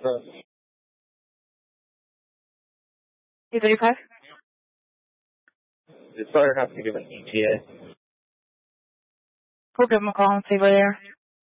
235? The Sawyer has to give an ETA. We'll give them a call and see where they are.